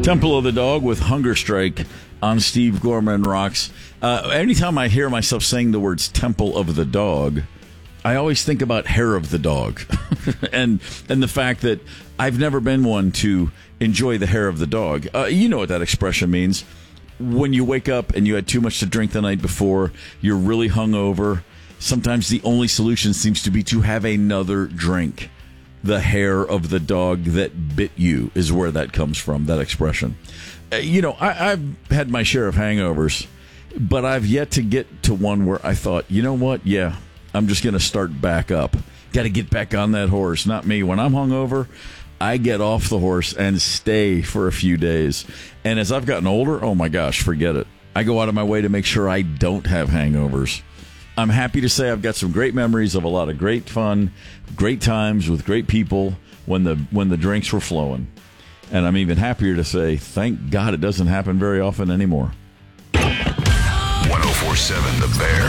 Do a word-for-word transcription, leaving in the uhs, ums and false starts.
Temple of the Dog with Hunger Strike on Steve Gorman Rocks. Uh, anytime I hear myself saying the words Temple of the Dog, I always think about hair of the dog and and the fact that I've never been one to enjoy the hair of the dog. Uh, you know what that expression means. When you wake up and you had too much to drink the night before, you're really hungover, sometimes the only solution seems to be to have another drink. The hair of the dog that bit you is where that comes from, that expression. Uh, you know, I, I've had my share of hangovers, but I've yet to get to one where I thought, you know what, yeah, I'm just going to start back up. Got to get back on that horse. Not me. When I'm hungover, I get off the horse and stay for a few days. And as I've gotten older, oh my gosh, forget it. I go out of my way to make sure I don't have hangovers. I'm happy to say I've got some great memories of a lot of great fun, great times with great people when the when the drinks were flowing. And I'm even happier to say, thank God it doesn't happen very often anymore. one oh four point seven The Bear.